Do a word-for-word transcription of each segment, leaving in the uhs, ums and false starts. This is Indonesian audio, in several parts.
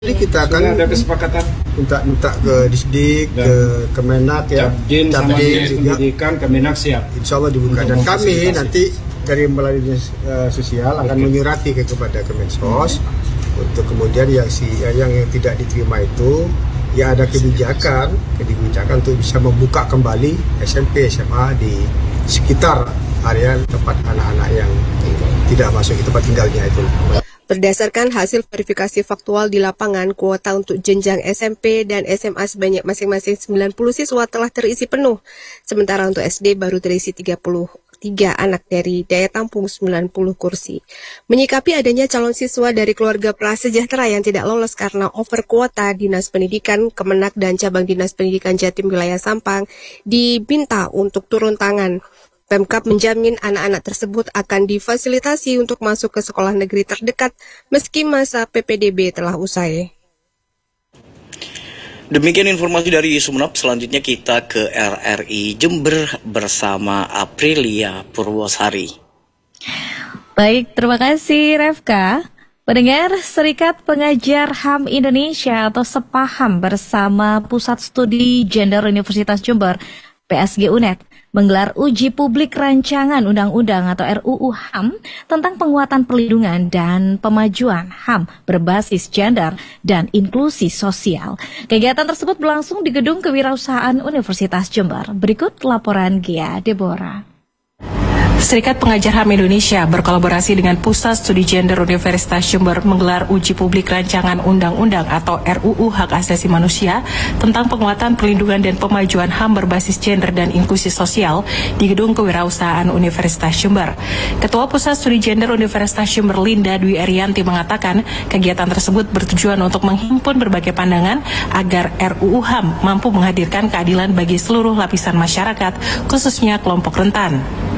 Jadi kita akan ada kesepakatan minta-minta ke Disdik, ke Kemenak, ya, Capdin sama Dinas Pendidikan, Kemenak siap. Insya Allah dibuka. Dan kami nanti dari melalui dinas uh, sosial akan okay. menyurati ke kepada Kemensos hmm. untuk kemudian yang si yang, yang tidak diterima itu ya ada kebijakan, kebijakan untuk bisa membuka kembali S M P, S M A di sekitar area tempat anak-anak yang tidak masuk ke tempat tinggalnya itu. Berdasarkan hasil verifikasi faktual di lapangan, kuota untuk jenjang S M P dan S M A sebanyak masing-masing sembilan puluh siswa telah terisi penuh. Sementara untuk S D baru terisi tiga puluh tiga anak dari daya tampung sembilan puluh kursi. Menyikapi adanya calon siswa dari keluarga prasejahtera yang tidak lolos karena over kuota, Dinas Pendidikan, Kemenak, dan Cabang Dinas Pendidikan Jatim Wilayah Sampang diminta untuk turun tangan. Pemkab menjamin anak-anak tersebut akan difasilitasi untuk masuk ke sekolah negeri terdekat meski masa P P D B telah usai. Demikian informasi dari Sumeneb. Selanjutnya kita ke R R I Jember bersama Aprilia Purwosari. Baik, terima kasih Refka. Pendengar, Serikat Pengajar H A M Indonesia atau SEPAHAM bersama Pusat Studi Gender Universitas Jember P S G U N E D menggelar uji publik rancangan undang-undang atau R U U H A M tentang penguatan perlindungan dan pemajuan H A M berbasis gender dan inklusi sosial. Kegiatan tersebut berlangsung di Gedung Kewirausahaan Universitas Jember. Berikut laporan Gia Deborah. Serikat Pengajar H A M Indonesia berkolaborasi dengan Pusat Studi Gender Universitas Jember menggelar uji publik rancangan undang-undang atau R U U Hak Asasi Manusia tentang penguatan perlindungan dan pemajuan H A M berbasis gender dan inklusi sosial di Gedung Kewirausahaan Universitas Jember. Ketua Pusat Studi Gender Universitas Jember Linda Dwi Arianti mengatakan kegiatan tersebut bertujuan untuk menghimpun berbagai pandangan agar R U U H A M mampu menghadirkan keadilan bagi seluruh lapisan masyarakat, khususnya kelompok rentan.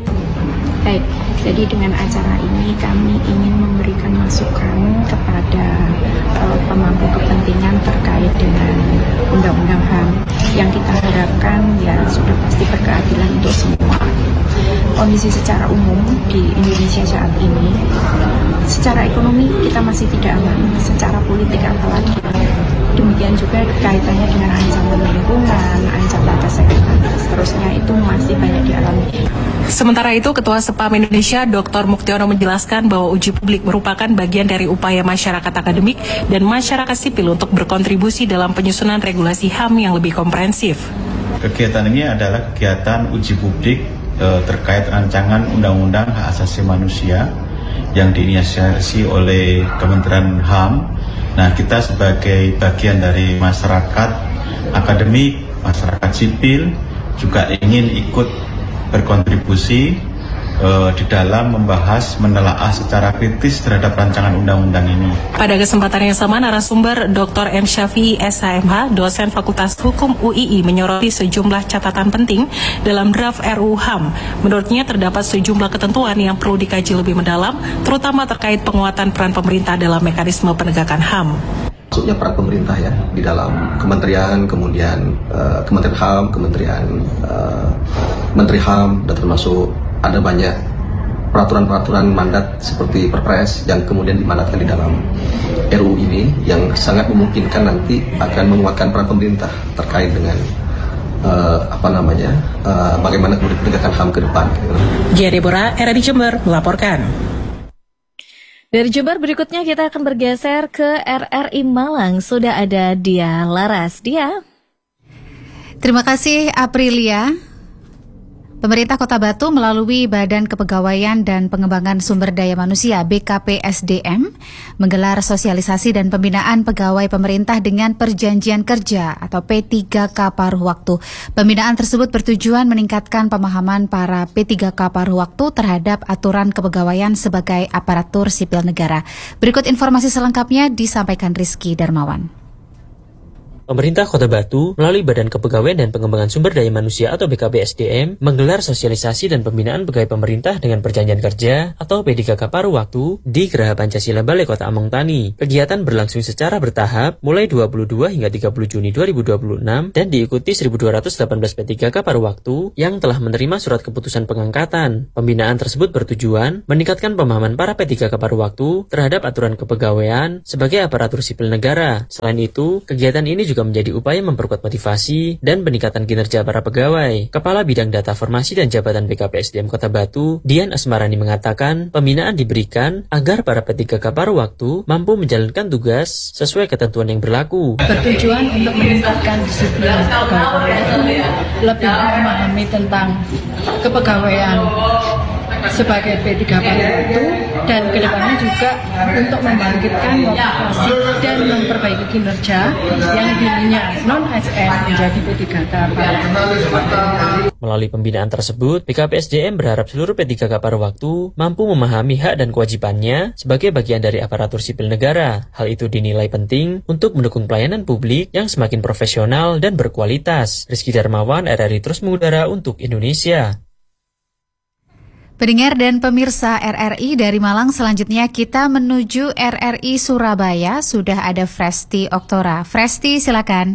Baik, jadi dengan acara ini kami ingin memberikan masukan kepada uh, pemangku kepentingan terkait dengan Undang-Undang H A M yang kita harapkan ya sudah pasti berkeadilan untuk semua. Kondisi secara umum di Indonesia saat ini, secara ekonomi kita masih tidak aman, secara politik apalagi. Demikian juga kaitannya dengan ancaman lingkungan, ancaman kesehatan, seterusnya itu masih banyak dialami. Sementara itu, Ketua SEPAHAM Indonesia Doktor Muktiono menjelaskan bahwa uji publik merupakan bagian dari upaya masyarakat akademik dan masyarakat sipil untuk berkontribusi dalam penyusunan regulasi H A M yang lebih komprehensif. Kegiatan ini adalah kegiatan uji publik e, terkait rancangan Undang-Undang Hak Asasi Manusia yang diinisiasi oleh Kementerian H A M. Nah, kita sebagai bagian dari masyarakat akademik, masyarakat sipil juga ingin ikut berkontribusi uh, di dalam membahas, menelaah secara kritis terhadap rancangan undang-undang ini. Pada kesempatan yang sama, narasumber Doktor M. Syafi'i S H M H, dosen Fakultas Hukum U I I, menyoroti sejumlah catatan penting dalam draft R U U H A M. Menurutnya terdapat sejumlah ketentuan yang perlu dikaji lebih mendalam, terutama terkait penguatan peran pemerintah dalam mekanisme penegakan H A M. Maksudnya peran pemerintah ya di dalam kementerian, kemudian uh, Kementerian H A M, Kementerian uh, Menteri H A M, dan termasuk ada banyak peraturan-peraturan mandat seperti Perpres yang kemudian dimandatkan di dalam R U U ini yang sangat memungkinkan nanti akan menguatkan peran pemerintah terkait dengan uh, apa namanya uh, bagaimana kemudian penegakan H A M ke depan. Gia Deborah, R R I Jember melaporkan. Dari Jember berikutnya kita akan bergeser ke R R I Malang. Sudah ada Dia Laras. Dia. Terima kasih Aprilia. Pemerintah Kota Batu melalui Badan Kepegawaian dan Pengembangan Sumber Daya Manusia B K P S D M menggelar sosialisasi dan pembinaan pegawai pemerintah dengan perjanjian kerja atau P tiga K paruh waktu. Pembinaan tersebut bertujuan meningkatkan pemahaman para P tiga K paruh waktu terhadap aturan kepegawaian sebagai aparatur sipil negara. Berikut informasi selengkapnya disampaikan Rizky Darmawan. Pemerintah Kota Batu melalui Badan Kepegawaian dan Pengembangan Sumber Daya Manusia atau B K P S D M menggelar sosialisasi dan pembinaan pegawai pemerintah dengan perjanjian kerja atau P D K K paruh waktu di Geraha Pancasila Balai Kota Among Tani. Kegiatan berlangsung secara bertahap mulai dua puluh dua hingga tiga puluh Juni dua ribu dua puluh enam dan diikuti seribu dua ratus delapan belas P tiga K paruh waktu yang telah menerima surat keputusan pengangkatan. Pembinaan tersebut bertujuan meningkatkan pemahaman para P tiga K paruh waktu terhadap aturan kepegawaian sebagai aparatur sipil negara. Selain itu, kegiatan ini juga menjadi upaya memperkuat motivasi dan peningkatan kinerja para pegawai. Kepala Bidang Data Formasi dan Jabatan B K P S D M Kota Batu, Dian Asmarani mengatakan, pembinaan diberikan agar para P tiga K paruh waktu mampu menjalankan tugas sesuai ketentuan yang berlaku. Bertujuan untuk meningkatkan disiplin pegawai itu, lebih memahami tentang kepegawaian sebagai P tiga K paruh waktu, dan kedepannya juga untuk membangkitkan motivasi dan memperbaiki kinerja yang dulunya non A S N menjadi P tiga K paruh waktu. Melalui pembinaan tersebut, B K P S D M berharap seluruh P tiga K paruh waktu mampu memahami hak dan kewajibannya sebagai bagian dari aparatur sipil negara. Hal itu dinilai penting untuk mendukung pelayanan publik yang semakin profesional dan berkualitas. Rizky Darmawan, R R I Terus Mengudara untuk Indonesia. Pendengar dan pemirsa R R I dari Malang, selanjutnya kita menuju R R I Surabaya. Sudah ada Fresti Oktora. Fresti, silakan.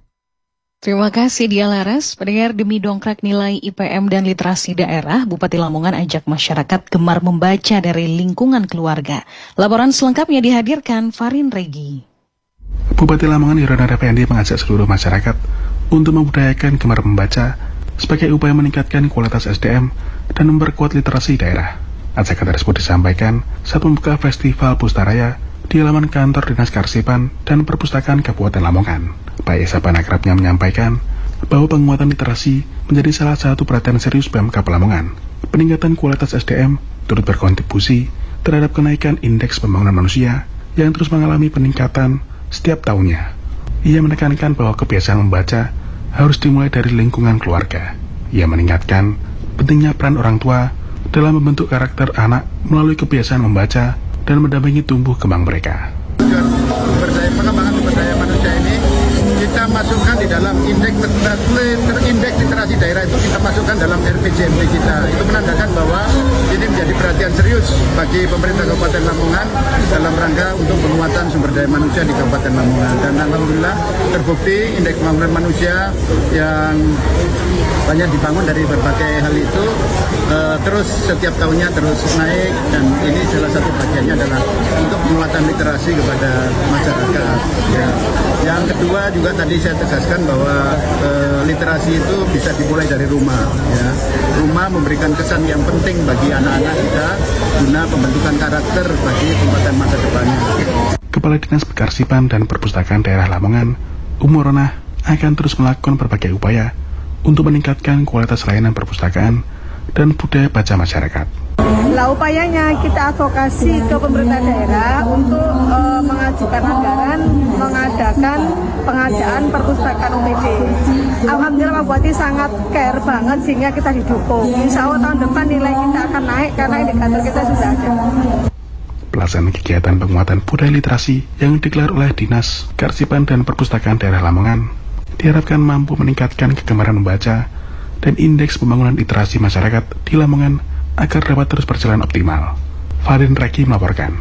Terima kasih Dia Laras. Pendengar, demi dongkrak nilai I P M dan literasi daerah, Bupati Lamongan ajak masyarakat gemar membaca dari lingkungan keluarga. Laporan selengkapnya dihadirkan Farin Regi. Bupati Lamongan Irona Effendi mengajak seluruh masyarakat untuk membudayakan gemar membaca sebagai upaya meningkatkan kualitas S D M dan memperkuat literasi daerah. Ajakan tersebut disampaikan saat membuka Festival Pustaraya di halaman kantor Dinas Karsipan dan Perpustakaan Kabupaten Lamongan. Pak Esa Panakrabnya menyampaikan bahwa penguatan literasi menjadi salah satu perhatian serius Pemkab Lamongan. Peningkatan kualitas S D M turut berkontribusi terhadap kenaikan indeks pembangunan manusia yang terus mengalami peningkatan setiap tahunnya. Ia menekankan bahwa kebiasaan membaca harus dimulai dari lingkungan keluarga. Ia mengingatkan pentingnya peran orang tua dalam membentuk karakter anak melalui kebiasaan membaca dan mendampingi tumbuh kembang mereka. Berdaya, pengembangan sumber daya manusia ini kita masukkan di dalam indeks terindeks literasi daerah, itu kita masukkan dalam R P J M D kita. Itu menandakan bahwa ini menjadi perhatian serius bagi pemerintah Kabupaten Lamongan dalam rangka untuk penguatan sumber daya manusia di Kabupaten Lamongan. Dan alhamdulillah terbukti indeks pembangunan manusia yang banyak dibangun dari berbagai hal itu uh, terus setiap tahunnya terus naik, dan ini salah satu bagiannya adalah untuk penguatan literasi kepada masyarakat. Ya. Yang kedua juga tadi saya tegaskan bahwa uh, literasi itu bisa dimulai dari rumah. Ya. Rumah memberikan kesan yang penting bagi anak-anak kita guna pembentukan karakter bagi tempatan masa depannya. Kepala Dinas Karsipan dan Perpustakaan Daerah Lamongan, Umurona, akan terus melakukan berbagai upaya untuk meningkatkan kualitas layanan perpustakaan dan budaya baca masyarakat. Lah upayanya kita advokasi ke pemerintah daerah untuk e, mengajukan anggaran, mengadakan pengadaan perpustakaan U P D. Alhamdulillah Pak Bupati sangat care banget sehingga kita didukung. Insya Allah tahun depan nilai kita akan naik karena indikator kita sudah ada. Pelaksanaan kegiatan penguatan budaya literasi yang digelar oleh Dinas Karsipan dan Perpustakaan Daerah Lamongan diharapkan mampu meningkatkan kegemaran membaca dan indeks pembangunan literasi masyarakat di Lamongan agar dapat terus berjalan optimal. Farin Reki melaporkan.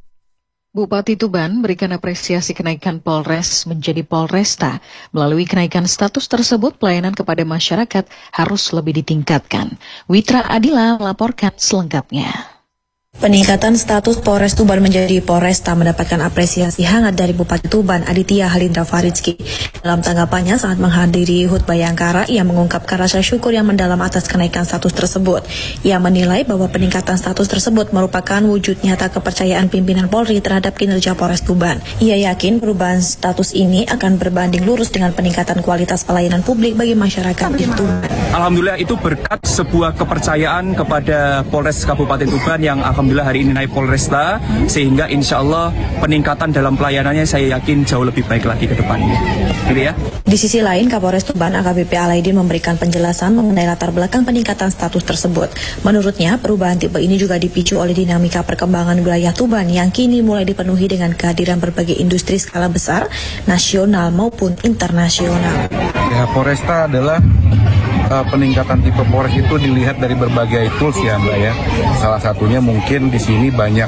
Bupati Tuban berikan apresiasi kenaikan Polres menjadi Polresta. Melalui kenaikan status tersebut, pelayanan kepada masyarakat harus lebih ditingkatkan. Witra Adila melaporkan selengkapnya. Peningkatan status Polres Tuban menjadi Polresta mendapatkan apresiasi hangat dari Bupati Tuban Aditya Halindra Faridski. Dalam tanggapannya saat menghadiri H U T Bayangkara, ia mengungkapkan rasa syukur yang mendalam atas kenaikan status tersebut. Ia menilai bahwa peningkatan status tersebut merupakan wujud nyata kepercayaan pimpinan Polri terhadap kinerja Polres Tuban. Ia yakin perubahan status ini akan berbanding lurus dengan peningkatan kualitas pelayanan publik bagi masyarakat di Tuban. Alhamdulillah itu berkat sebuah kepercayaan kepada Polres Kabupaten Tuban yang alhamdulillah hari ini naik Polresta, sehingga insya Allah peningkatan dalam pelayanannya saya yakin jauh lebih baik lagi ke depannya. Gitu ya. Di sisi lain, Kapolres Tuban A K B P Alaidin memberikan penjelasan mengenai latar belakang peningkatan status tersebut. Menurutnya, perubahan tipe ini juga dipicu oleh dinamika perkembangan wilayah Tuban yang kini mulai dipenuhi dengan kehadiran berbagai industri skala besar, nasional maupun internasional. Ya, Polresta adalah uh, peningkatan tipe Polres itu dilihat dari berbagai tools ya Mbak ya. Salah satunya mungkin di sini banyak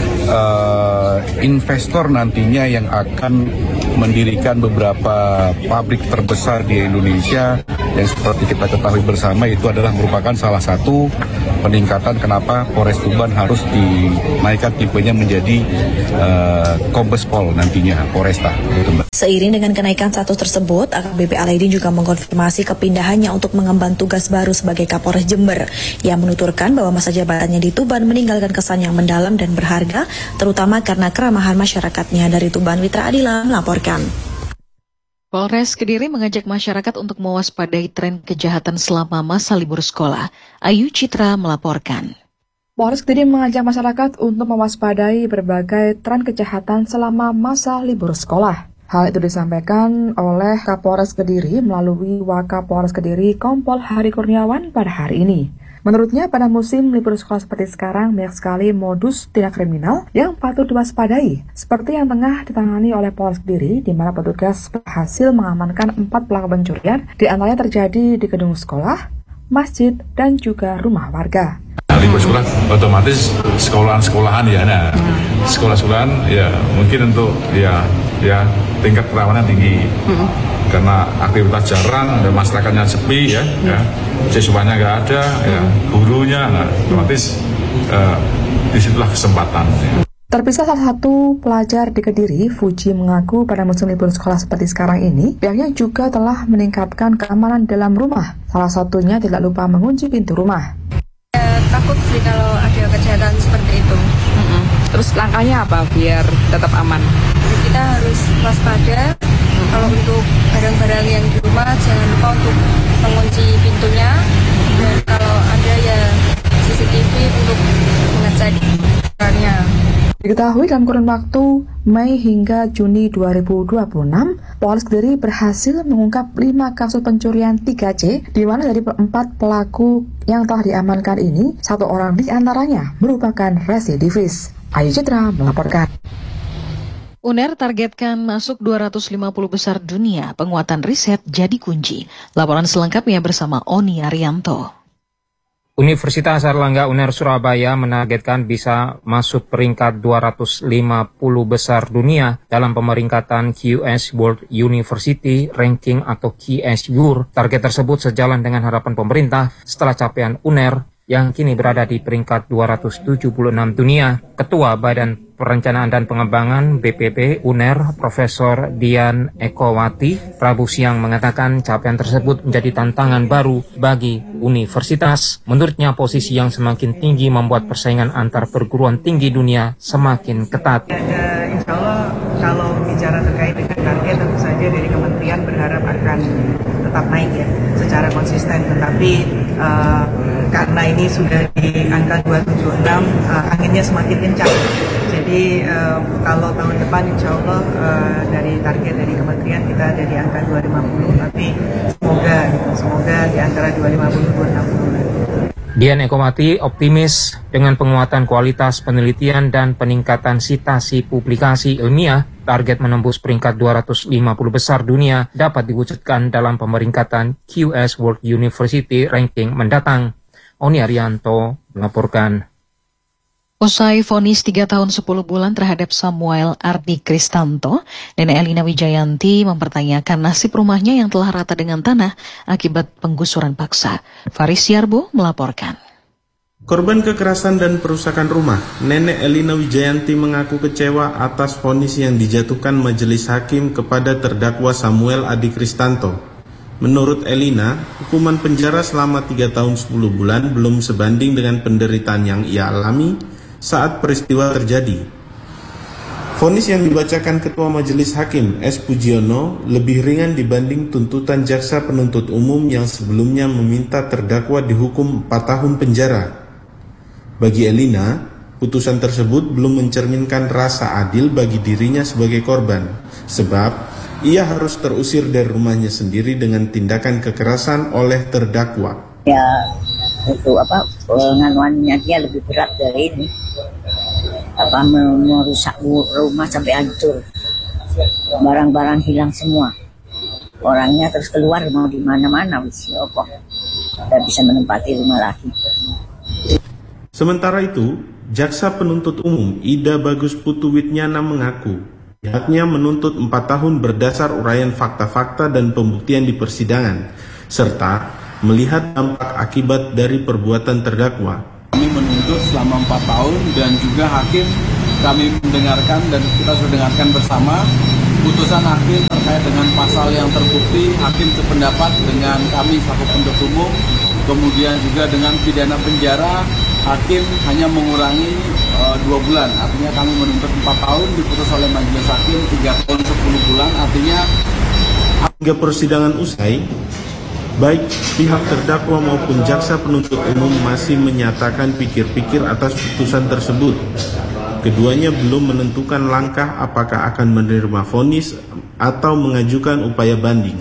uh, investor nantinya yang akan mendirikan beberapa pabrik terbesar di Indonesia yang seperti kita ketahui bersama itu adalah merupakan salah satu peningkatan kenapa Polres Tuban harus dinaikkan tipenya menjadi uh, Kombes Pol nantinya Polresta. Seiring dengan kenaikan status tersebut, A K B P Alaidin juga mengkonfirmasi kepindahannya untuk mengemban tugas baru sebagai Kapolres Jember. Yang menuturkan bahwa masa jabatannya di Tuban meninggalkan kesan yang mendalam dan berharga, terutama karena keramahan masyarakatnya. Dari Tuban, Witra Adila melaporkan. Polres Kediri mengajak masyarakat untuk mewaspadai tren kejahatan selama masa libur sekolah. Ayu Citra melaporkan. Polres Kediri mengajak masyarakat untuk mewaspadai berbagai tren kejahatan selama masa libur sekolah. Hal itu disampaikan oleh Kapolres Kediri melalui Wakapolres Kediri Kompol Hari Kurniawan pada hari ini. Menurutnya, pada musim libur sekolah seperti sekarang, banyak sekali modus tindak kriminal yang patut diwaspadai, seperti yang tengah ditangani oleh Polres Kediri, di mana petugas berhasil mengamankan empat pelaku pencurian, di antaranya terjadi di gedung sekolah, masjid, dan juga rumah warga. Nah, libur sekolah otomatis sekolahan-sekolahan ya, nah sekolah-sekolahan ya mungkin untuk ya ya tingkat kerawanan tinggi. Hmm. Karena aktivitas jarang, dan masyarakatnya sepi ya, hmm. ya siswanya nggak ada, hmm. ya gurunya, nah, otomatis uh, disitulah kesempatan. Ya. Terpisah salah satu pelajar di Kediri, Fuji mengaku pada musim libur sekolah seperti sekarang ini, pihaknya juga telah meningkatkan keamanan dalam rumah. Salah satunya tidak lupa mengunci pintu rumah. Ya, takut sih kalau ada kejahatan seperti itu. Mm-hmm. Terus langkahnya apa biar tetap aman? Kita harus waspada. Kalau untuk barang-barang yang di rumah, jangan lupa untuk mengunci pintunya. Dan kalau ada ya C C T V untuk mengecek barangnya. Diketahui dalam kurun waktu Mei hingga Juni dua ribu dua puluh enam, Polres Kediri berhasil mengungkap lima kasus pencurian tiga C, di mana dari empat pelaku yang telah diamankan ini, satu orang di antaranya merupakan residivis. Ayu Citra melaporkan. U N E R targetkan masuk dua ratus lima puluh besar dunia, penguatan riset jadi kunci. Laporan selengkapnya bersama Oni Arianto. Universitas Airlangga U N E R Surabaya menargetkan bisa masuk peringkat dua ratus lima puluh besar dunia dalam pemeringkatan Q S World University Ranking atau Q S W U R. Target tersebut sejalan dengan harapan pemerintah setelah capaian U N E R yang kini berada di peringkat dua ratus tujuh puluh enam dunia. Ketua Badan Perencanaan dan Pengembangan B P P U N E R, Profesor Dian Ekowati, Rabu siang mengatakan capaian tersebut menjadi tantangan baru bagi universitas. Menurutnya, posisi yang semakin tinggi membuat persaingan antar perguruan tinggi dunia semakin ketat. Ya, insya Allah kalau bicara terkait dengan target, tentu saja dari kementerian berharap akan tetap naik ya secara konsisten, tetapi uh, karena ini sudah di angka dua ratus tujuh puluh enam, uh, anginnya semakin kencang. Jadi uh, kalau tahun depan insya Allah uh, dari target dari kementerian kita ada di angka dua ratus lima puluh, tapi semoga semoga di antara dua ratus lima puluh sampai dua ratus enam puluh. Dian Ekowati optimis dengan penguatan kualitas penelitian dan peningkatan citasi publikasi ilmiah, target menembus peringkat dua ratus lima puluh besar dunia dapat diwujudkan dalam pemeringkatan Q S World University Ranking mendatang. Oni Arianto melaporkan. Usai vonis tiga tahun sepuluh bulan terhadap Samuel Ardi Kristanto, Nenek Elina Wijayanti mempertanyakan nasib rumahnya yang telah rata dengan tanah akibat penggusuran paksa. Faris Yarbo melaporkan. Korban kekerasan dan perusakan rumah, Nenek Elina Wijayanti mengaku kecewa atas vonis yang dijatuhkan majelis hakim kepada terdakwa Samuel Ardi Kristanto. Menurut Elina, hukuman penjara selama tiga tahun sepuluh bulan belum sebanding dengan penderitaan yang ia alami saat peristiwa terjadi. Vonis yang dibacakan Ketua Majelis Hakim S. Pujiono lebih ringan dibanding tuntutan jaksa penuntut umum yang sebelumnya meminta terdakwa dihukum empat tahun penjara. Bagi Elina, putusan tersebut belum mencerminkan rasa adil bagi dirinya sebagai korban, sebab ia harus terusir dari rumahnya sendiri dengan tindakan kekerasan oleh terdakwa. Ya, itu apa penganuannya dia lebih berat dari ini, apa merusak rumah sampai hancur, barang-barang hilang semua, orangnya terus keluar mau di mana-mana, wis opo, tidak bisa menempati rumah lagi. Sementara itu, jaksa penuntut umum Ida Bagus Putu Witnyana mengaku pihaknya menuntut empat tahun berdasar uraian fakta-fakta dan pembuktian di persidangan, serta melihat dampak akibat dari perbuatan terdakwa. Kami menuntut selama empat tahun dan juga hakim kami mendengarkan dan kita sudah dengarkan bersama putusan hakim terkait dengan pasal yang terbukti. Hakim sependapat dengan kami selaku penuntut umum, kemudian juga dengan pidana penjara hakim hanya mengurangi uh, dua bulan, artinya kami menuntut empat tahun, diputus oleh majelis hakim tiga tahun sepuluh bulan, artinya hingga persidangan usai, baik pihak terdakwa maupun jaksa penuntut umum masih menyatakan pikir-pikir atas putusan tersebut. Keduanya belum menentukan langkah apakah akan menerima vonis atau mengajukan upaya banding.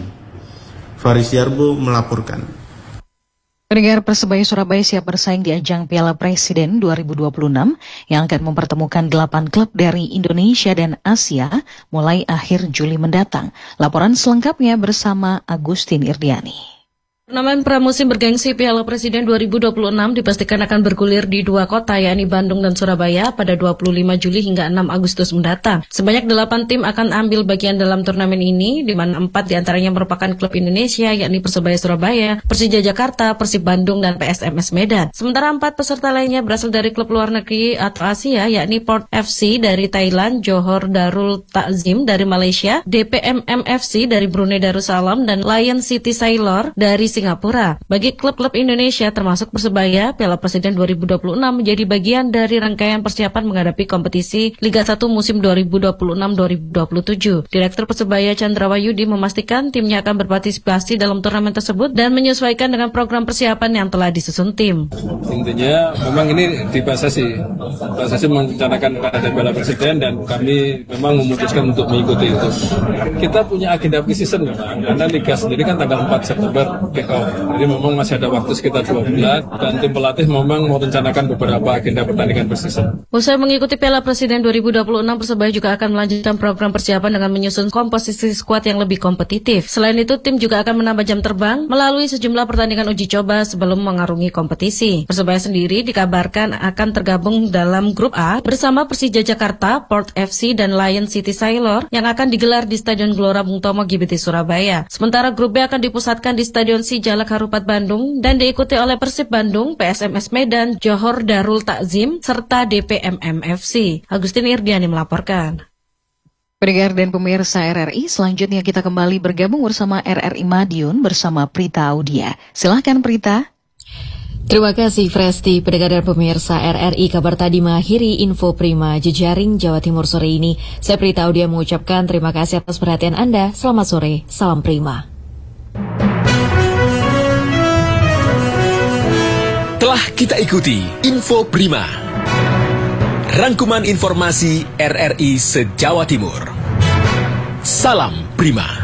Faris Yarbo melaporkan. Pendengar, Persebaya Surabaya siap bersaing di ajang Piala Presiden dua ribu dua puluh enam yang akan mempertemukan delapan klub dari Indonesia dan Asia mulai akhir Juli mendatang. Laporan selengkapnya bersama Agustin Irdiani. Turnamen pramusim bergengsi Piala Presiden dua ribu dua puluh enam dipastikan akan bergulir di dua kota, yakni Bandung dan Surabaya pada dua puluh lima Juli hingga enam Agustus mendatang. Sebanyak delapan tim akan ambil bagian dalam turnamen ini, di mana empat diantaranya merupakan klub Indonesia, yakni Persebaya Surabaya, Persija Jakarta, Persib Bandung, dan P S M S Medan. Sementara empat peserta lainnya berasal dari klub luar negeri atau Asia, yakni Port F C dari Thailand, Johor Darul Ta'zim dari Malaysia, D P M M F C dari Brunei Darussalam, dan Lion City Sailor dari Singapura. Bagi klub-klub Indonesia termasuk Persebaya, Piala Presiden dua ribu dua puluh enam menjadi bagian dari rangkaian persiapan menghadapi kompetisi Liga satu musim dua ribu dua puluh enam dua ribu dua puluh tujuh. Direktur Persebaya Chandra Wayudi memastikan timnya akan berpartisipasi dalam turnamen tersebut dan menyesuaikan dengan program persiapan yang telah disusun tim. Intinya memang ini di P S S I. P S S I merencanakan pada Piala Presiden dan kami memang memutuskan untuk mengikuti itu. Kita punya agenda pre-season memang, karena Liga sendiri kan tanggal empat September kick off. Jadi memang masih ada waktu sekitar dua bulan dan tim pelatih memang mau rencanakan beberapa agenda pertandingan pre-season. Usai mengikuti Piala Presiden dua ribu dua puluh enam, Persebaya juga akan melanjutkan program persiapan dengan menyusun komposisi skuad yang lebih kompetitif. Selain itu, tim juga akan menambah jam terbang melalui sejumlah pertandingan uji coba sebelum mengarungi kompetisi. Persebaya sendiri dikabarkan akan tergabung dalam grup A bersama Persija Jakarta, Port F C, dan Lion City Sailor yang akan digelar di Stadion Gelora Bung Tomo G B T Surabaya. Sementara grup B akan dipusatkan di Stadion Sijalak Harupat Bandung dan diikuti oleh Persib Bandung, P S M S Medan, Johor Darul Ta'zim, serta D P M M F C. Agustin Irdiani melaporkan. Pendengar dan pemirsa R R I, selanjutnya kita kembali bergabung bersama R R I Madiun bersama Prita Audia. Silahkan Prita. Terima kasih Fresti. Pendengar dan pemirsa R R I, kabar tadi mengakhiri info Prima Jejaring Jawa Timur sore ini. Saya Prita Audia mengucapkan terima kasih atas perhatian Anda. Selamat sore, salam Prima. Telah kita ikuti Info Prima, rangkuman informasi R R I se-Jawa Timur. Salam Prima.